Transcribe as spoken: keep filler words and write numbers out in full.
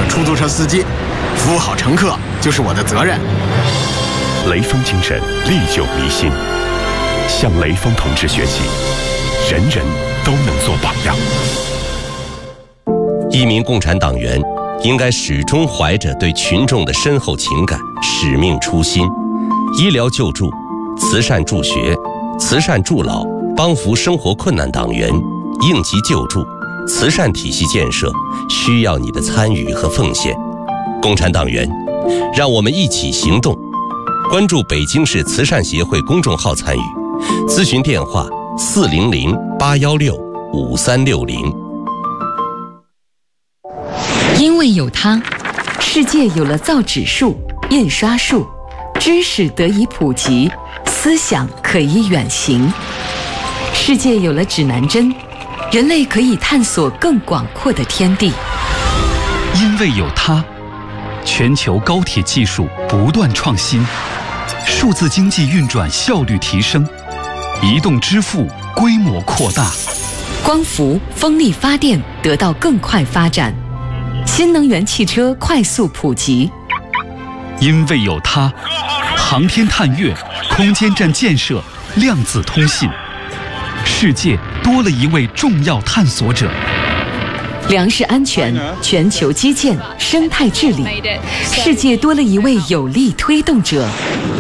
出租车司机，服务好乘客就是我的责任。 雷锋精神历久弥新，向雷锋同志学习，人人都能做榜样。 一名共产党员应该始终怀着对群众的深厚情感、使命初心。医疗救助、慈善助学、慈善助老、帮扶生活困难党员、应急救助、慈善体系建设需要你的参与和奉献。共产党员，让我们一起行动。关注北京市慈善协会公众号参与，咨询电话四零零八幺六五三六零。 因为有它，世界有了造纸术、印刷术，知识得以普及，思想可以远行。世界有了指南针，人类可以探索更广阔的天地。 因为有它，全球高铁技术不断创新，数字经济运转效率提升，移动支付规模扩大， 光伏、风力发电得到更快发展，新能源汽车快速普及。 因为有它，航天探月、空间站建设、量子通信，世界多了一位重要探索者。 粮食安全、全球基建、生态治理，世界多了一位有力推动者。